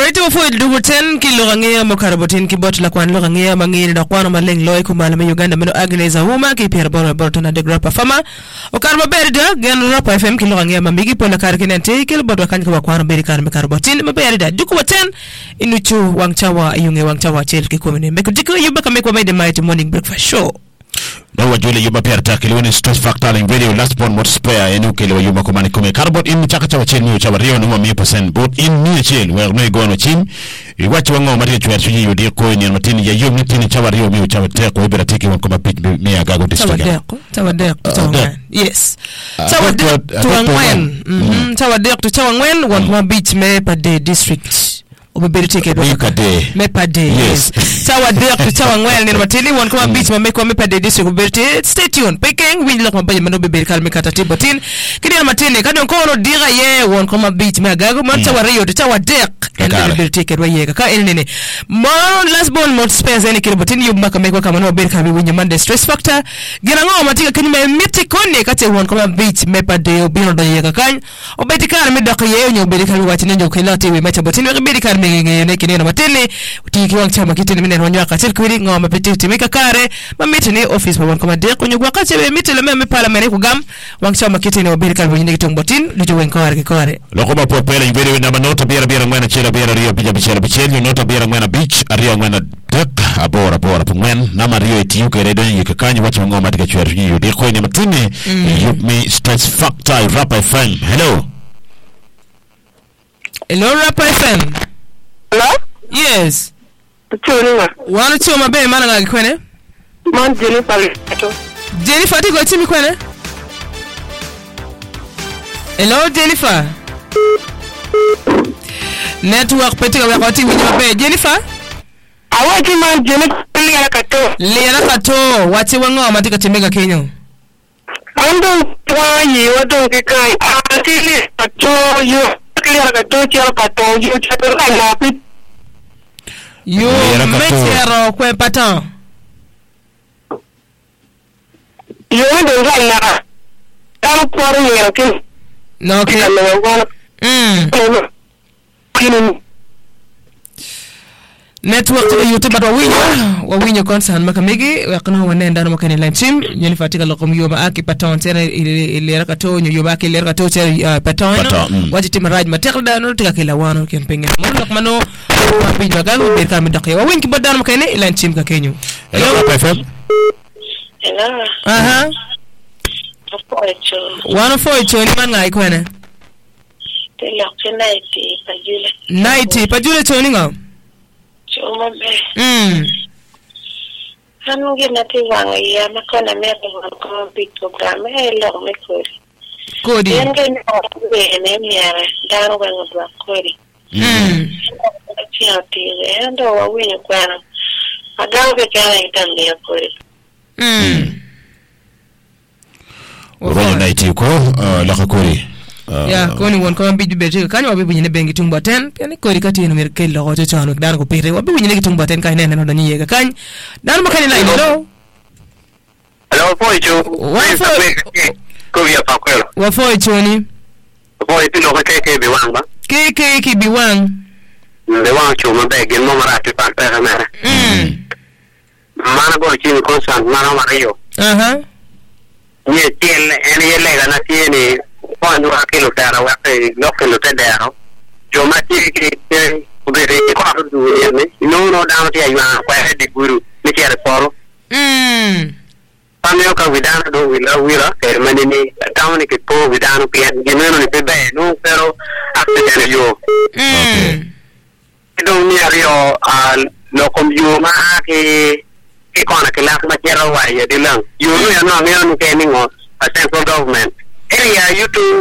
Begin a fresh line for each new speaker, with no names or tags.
Alright, for dugu 10 kilo rangia mokarabotin kibot la kwan lo rangia mangini na kwano maleng loy kumala me Uganda meno Agnes Ahuma ki Pierre Borto na de grapa fama o karma berida gen rapa FM kilo rangia mamigi pola karkinente kilo bot kan kwa kwano beri kan me karabotin me berida dugu 10 inuchu wangchawa yunge wangchawa chel ki komene me kudiku yuba kame kwa the mighty morning breakfast show.
No wajule yuba pia takili wini stress factor in video last born what spare enu kele yuba kumani kume carbot in chaka chawa chini uchawa rio numa 100% but in ni chili where no go no chini iwachi wango matika chwa chuji yudi koi ni matini ya yum nitini chawa rio mi uchawa teko wibira tiki wankuma pit mi agago district
chawa deko yes chawa deko tuwa ngwen chawa deko tuwa ngwen wankuma beach me pa de district Obeberi take Mepade yes Sawa direct chawa ngwel ni matili won kuma beach mameko Mepade district obeberi stay tuned picking we look mabaye mano beberi kalme katati botin kidi na matili kadon ko no dira ye won kuma beach magago man chawa rio chawa direct and beberi take wa ye ka enene mon last born not space any kidi botin yub makameko kama no beberi kalme winyo mande stress factor gina ngo matika kini me miti kone kate won kuma beach Mepade obino da ye ka kan obeti kalme dako ye nyo beberi kalme watine nyo kelati we macha botin beberi kalme ngene kinena matele utiki wang chama kitini mine ronyo ka tilkwiri ngoma peti timika kare mamiti ni office babon kama de kunyugwa kache be mitele meme parliament ku gam wang chama kitini obiri kalbo nyine kitombotin lijo wen kore
lokoma popele ibere na manota bera ngwana chela bera rio pija bichela bicheli nota bera ngwana beach ario ngwana tek abora pungwen na mario etiyu kere don yikakanyi wacha ngoma tika chwerji yudi ko ni matini yup me stress factor rap FM hello
rap FM.
Hello?
Yes.
Tuchunga.
Wana chuma be mana ngaki kwene?
Man Jennifer.
Jennifer tiko chimi kwene? Hello Jennifer. Network petika wakati winyo be Jennifer?
Awati man Jennifer liya
kato. Wati wango matika timega Kenyo.
Ando twayi wato kikai. Atili kato yo. Liya kato chia kato yo chato lapi.
Yo metero kwe patan.
Yo ndo na. Tamu kwa ruyo kin.
No okay. Network to YouTube but wawinyo concern makamigi wakana wanenda na makani line team nyeni fatika lokom yoba aki paton tena ile rakato yoba aki ile rakato tena paton waji tim raj matekda no tika kila wano kempenge mo mano wapi wagago berka midake wawinki badana makani line team ka Kenyo.
Hello FM.
Hello.
Aha. Wana foi choni manga ikwana.
Tela kena
pajule choni nga.
Choma be. Hanu gina tiwanga ya makona meko kwa big program hello mekori.
Kodi.
Yenge ni ne miara dano kwa ngwa kodi. Tia tiwe ndo wawinyo kwana. Agawo ke kana itambe ya kodi.
Obanyo naiti ko la kori.
Ya koni won kama bidi beje kanyo wabibu nyine bengi tumba 10 yani kori kati ino mirkel lo to chano dano ko pere wabibu nyine tumba 10 kai nene no dani yega kan dano makani line hello
Poicho ko via pakwelo
wa Poicho ni
Poicho no keke biwang ba
keke biwang
biwang chuma bege no marati pa pera mera mana go chini constant mana mario ni tiene ene yelega na tiene quando aquilo era o que tedero yo mati che ubere ko do ne no down ti ayuan kwa de guru ni kere poro pameo ka vidana do wila hermani ni down ni ke po vidana pia gemeno ni bebe no pero accident yo do ni ario al lo combiu ma ke kona ke la ma kero wa ye de lang yo no ya no ke ni ngo a central government area you to